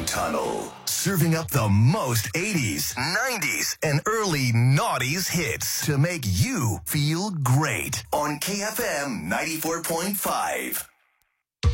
Tunnel. Serving up the most 80s, 90s, and early noughties hits to make you feel great on KFM 94.5.